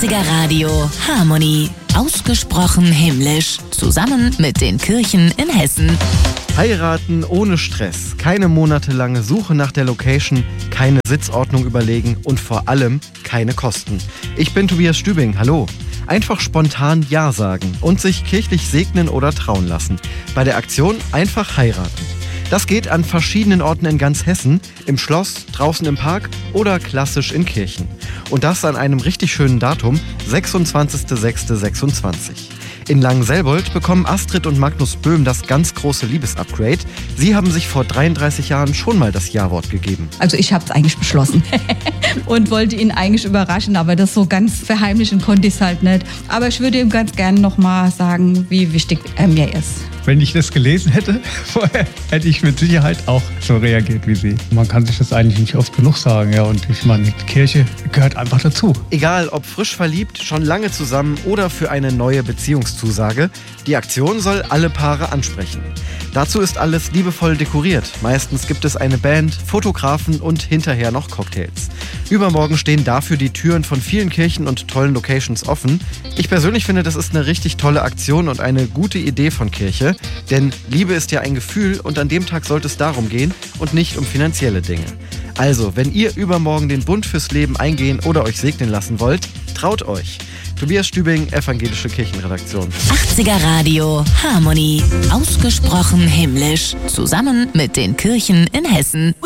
80er Radio Harmony. Ausgesprochen himmlisch. Zusammen mit den Kirchen in Hessen. Heiraten ohne Stress, keine monatelange Suche nach der Location, keine Sitzordnung überlegen und vor allem keine Kosten. Ich bin Tobias Stübing, hallo. Einfach spontan Ja sagen und sich kirchlich segnen oder trauen lassen. Bei der Aktion einfach heiraten. Das geht an verschiedenen Orten in ganz Hessen, im Schloss, draußen im Park oder klassisch in Kirchen. Und das an einem richtig schönen Datum, 26.06.26. In Langenselbold bekommen Astrid und Magnus Böhm das ganz große Liebesupgrade. Sie haben sich vor 33 Jahren schon mal das Ja-Wort gegeben. Also ich habe es eigentlich beschlossen und wollte ihn eigentlich überraschen, aber das so ganz verheimlichen konnte ich es halt nicht. Aber ich würde ihm ganz gerne nochmal sagen, wie wichtig er mir ist. Wenn ich das gelesen hätte vorher, hätte ich mit Sicherheit auch so reagiert wie Sie. Man kann sich das eigentlich nicht oft genug sagen. Ja, und ich meine, die Kirche gehört einfach dazu. Egal, ob frisch verliebt, schon lange zusammen oder für eine neue Beziehungszusage, die Aktion soll alle Paare ansprechen. Dazu ist alles liebevoll dekoriert. Meistens gibt es eine Band, Fotografen und hinterher noch Cocktails. Übermorgen stehen dafür die Türen von vielen Kirchen und tollen Locations offen. Ich persönlich finde, das ist eine richtig tolle Aktion und eine gute Idee von Kirche. Denn Liebe ist ja ein Gefühl und an dem Tag sollte es darum gehen und nicht um finanzielle Dinge. Also, wenn ihr übermorgen den Bund fürs Leben eingehen oder euch segnen lassen wollt, traut euch. Tobias Stübing, Evangelische Kirchenredaktion. 80er Radio Harmony. Ausgesprochen himmlisch. Zusammen mit den Kirchen in Hessen.